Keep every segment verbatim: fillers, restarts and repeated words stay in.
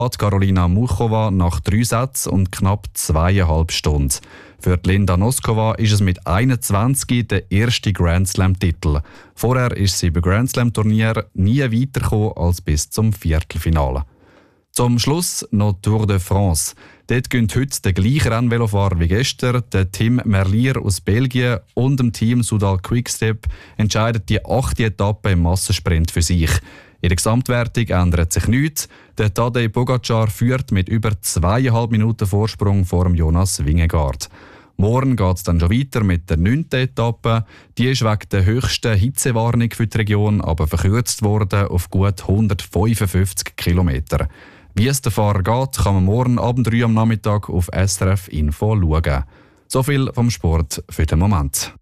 hat Karolina Muchova nach drei Sätzen und knapp zweieinhalb Stunden. Für Linda Noskova ist es mit einundzwanzig der erste Grand Slam-Titel. Vorher ist sie bei Grand Slam-Turnieren nie weitergekommen als bis zum Viertelfinale. Zum Schluss noch Tour de France. Dort gönnt heute der gleiche Rennvelofahrer wie gestern, der Tim Merlier aus Belgien, und dem Team Soudal Quickstep entscheidet die achte Etappe im Massensprint für sich. In der Gesamtwertung ändert sich nichts. Der Tadej Pogacar führt mit über zweieinhalb Minuten Vorsprung vor dem Jonas Vingegaard. Morgen geht es dann schon weiter mit der neunten Etappe. Die ist wegen der höchsten Hitzewarnung für die Region aber verkürzt worden auf gut hundertfünfundfünfzig Kilometer. Wie es der Fahrer geht, kann man morgen ab drei am Nachmittag auf S R F Info schauen. So viel vom Sport für den Moment.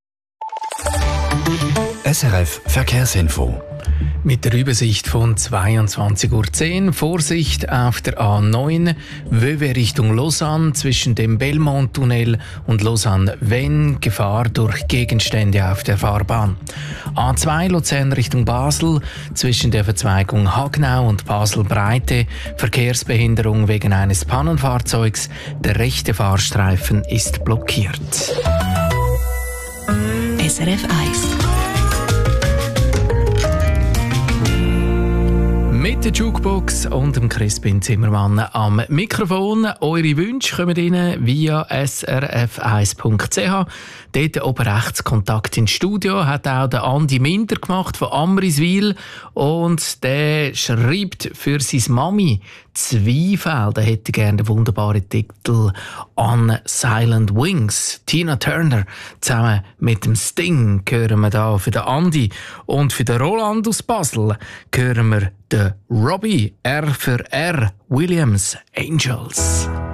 S R F Verkehrsinfo. Mit der Übersicht von zweiundzwanzig Uhr zehn. Vorsicht auf der A neun, Wöwe Richtung Lausanne zwischen dem Belmont-Tunnel und Lausanne-Venn, Gefahr durch Gegenstände auf der Fahrbahn. A zwei Luzern Richtung Basel zwischen der Verzweigung Hagnau und Basel-Breite, Verkehrsbehinderung wegen eines Pannenfahrzeugs. Der rechte Fahrstreifen ist blockiert. S R F eins. Mit der Jukebox und dem Crispin Zimmermann am Mikrofon. Eure Wünsche kommen rein via s r f eins punkt c h. Dort oben rechts Kontakt ins Studio hat auch der Andi Minder gemacht von Amriswil. Und der schreibt für seine Mami Zweifel. Der hätte gerne den wunderbaren Titel «On Silent Wings». Tina Turner zusammen mit dem Sting hören wir da für den Andi. Und für den Roland aus Basel hören wir den Robbie R für R Williams Angels.